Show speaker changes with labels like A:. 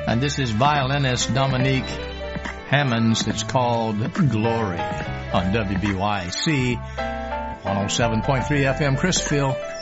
A: And this is violinist Dominique Hammonds. It's called Glory on WBYC 107.3 FM Chrisville.